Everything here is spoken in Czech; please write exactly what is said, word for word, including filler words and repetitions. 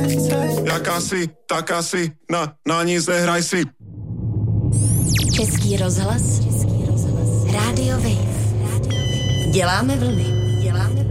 Jaká si, taká si, na, na ní zehraj si. Český rozhlas, Český rozhlas, Rádio Wave. Děláme vlny, děláme vlny.